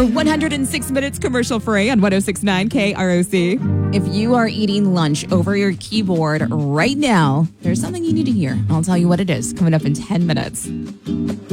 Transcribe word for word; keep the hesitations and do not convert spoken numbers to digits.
for one hundred six minutes commercial free on one oh six point nine K R O C. If you are eating lunch over your keyboard right now, there's something you need to hear. I'll tell you what it is coming up in ten minutes.